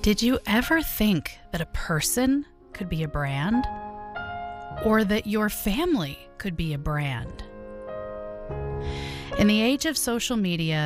Did you ever think that a person could be a brand? Or that your family could be a brand? In the age of social media,